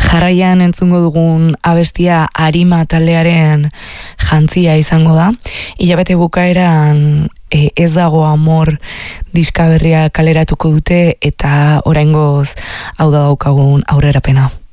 Jarraian entzungo dugun abestia Arima taldearen jantzia izango da. Hilabete bukaeran Ez dago amor diska berria kaleratuko dute eta oraingoz hau da daukagun aurrerapena.